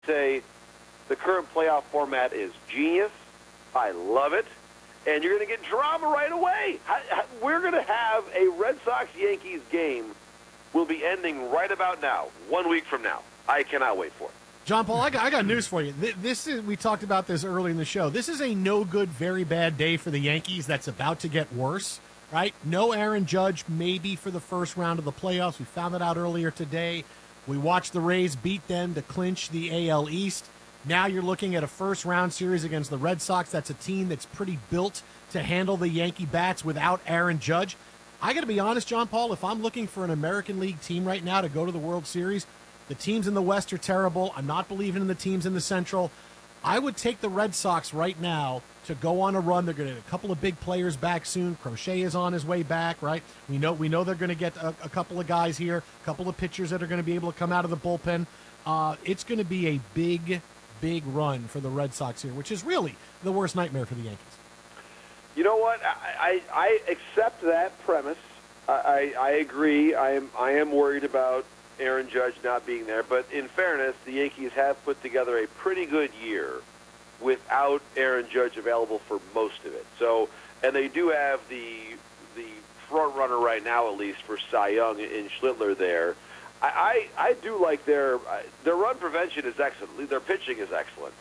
say the current playoff format is genius. I love it. And you're going to get drama right away. We're going to have a Red Sox-Yankees game will be ending right about now, 1 week from now. I cannot wait for it. John Paul, I got news for you. We talked about this early in the show. This is a no good, very bad day for the Yankees that's about to get worse, right? No Aaron Judge, maybe for the first round of the playoffs. We found that out earlier today. We watched the Rays beat them to clinch the AL East. Now you're looking at a first-round series against the Red Sox. That's a team that's pretty built to handle the Yankee bats without Aaron Judge. I got to be honest, John Paul, if I'm looking for an American League team right now to go to the World Series, the teams in the West are terrible. I'm not believing in the teams in the Central. I would take the Red Sox right now to go on a run. They're going to get a couple of big players back soon. Crochet is on his way back, right? We know they're going to get a couple of guys here, a couple of pitchers that are going to be able to come out of the bullpen. It's going to be a big run for the Red Sox here, which is really the worst nightmare for the Yankees. You know what? I accept that premise. I agree. I am worried about Aaron Judge not being there, but in fairness, the Yankees have put together a pretty good year without Aaron Judge available for most of it. So, and they do have the front runner right now, at least for Cy Young in Schlittler there. I do like their run prevention is excellent. Their pitching is excellent.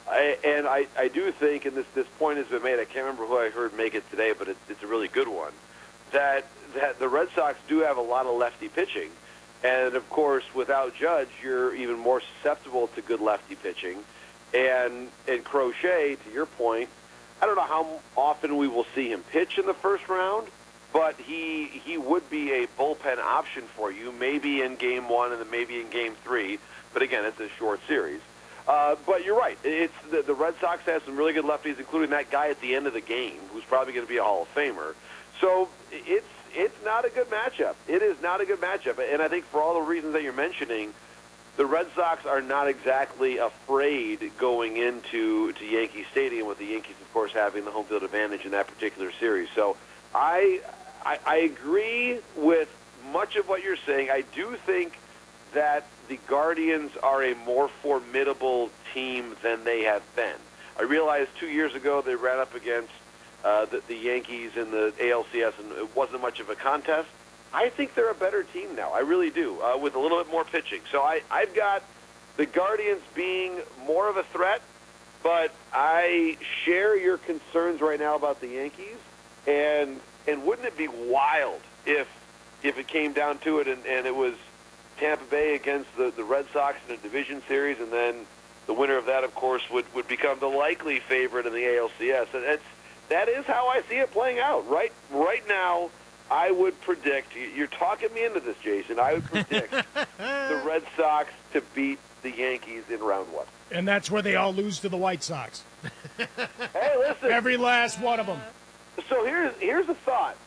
I do think, and this point has been made, I can't remember who I heard make it today, but it's a really good one, that the Red Sox do have a lot of lefty pitching. And, of course, without Judge, you're even more susceptible to good lefty pitching. And Crochet, to your point, I don't know how often we will see him pitch in the first round, but he would be a bullpen option for you, maybe in Game 1 and then maybe in Game 3. But, again, it's a short series. But you're right. It's the Red Sox have some really good lefties, including that guy at the end of the game who's probably going to be a Hall of Famer. So it's not a good matchup. It is not a good matchup. And I think for all the reasons that you're mentioning, the Red Sox are not exactly afraid going into Yankee Stadium, with the Yankees, of course, having the home field advantage in that particular series. So I agree with much of what you're saying. I do think that the Guardians are a more formidable team than they have been. I realized 2 years ago they ran up against the Yankees in the ALCS, and it wasn't much of a contest. I think they're a better team now. I really do, with a little bit more pitching. So I've got the Guardians being more of a threat, but I share your concerns right now about the Yankees. And wouldn't it be wild if it came down to it and it was Tampa Bay against the Red Sox in a division series, and then the winner of that, of course, would become the likely favorite in the ALCS. And that is how I see it playing out. Right now, I would predict, you're talking me into this, Jason, I would predict the Red Sox to beat the Yankees in round 1. And that's where they all lose to the White Sox. Hey, listen. Every last one of them. So here's a thought.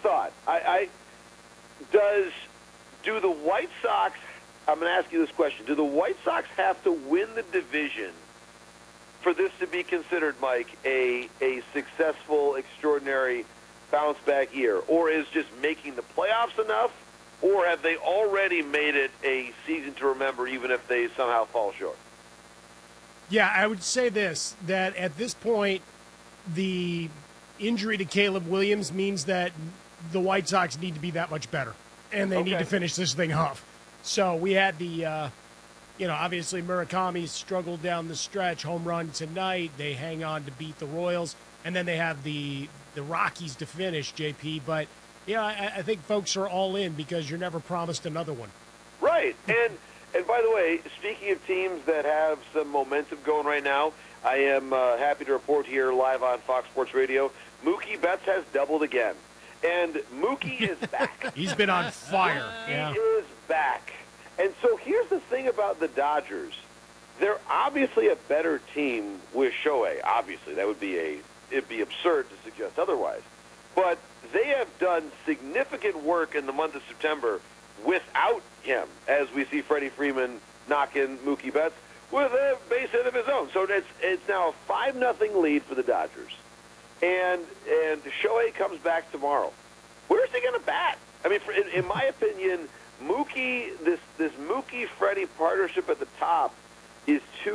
Do the White Sox, I'm going to ask you this question, do the White Sox have to win the division for this to be considered, Mike, a successful, extraordinary bounce-back year? Or is just making the playoffs enough? Or have they already made it a season to remember, even if they somehow fall short? Yeah, I would say this, that at this point, the injury to Caleb Williams means that the White Sox need to be that much better, and they need to finish this thing off. So we had the, obviously Murakami struggled down the stretch, home run tonight. They hang on to beat the Royals, and then they have the Rockies to finish, JP. But, I think folks are all in because you're never promised another one. Right. And by the way, speaking of teams that have some momentum going right now, I am happy to report here live on Fox Sports Radio, Mookie Betts has doubled again. And Mookie is back. He's been on fire. He is back. And so here's the thing about the Dodgers. They're obviously a better team with Shohei. Obviously, it'd be absurd to suggest otherwise. But they have done significant work in the month of September without him, as we see Freddie Freeman knock in Mookie Betts with a base hit of his own. So it's now a 5-0 lead for the Dodgers. And Shohei comes back tomorrow. Where's he going to bat? I mean, in my opinion, Mookie, this Mookie-Freddie partnership at the top is